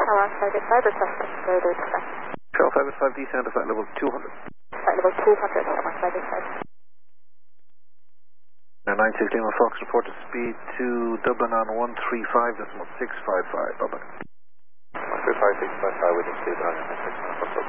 Tower, flight level 5, radio descent. Charles 5 descend to flight level 200. Flight level 200, Tower, flight level 5. Now 96 Lima Fox, report to speed to Dublin on 135.655. Bye-bye. 135.655 within speed,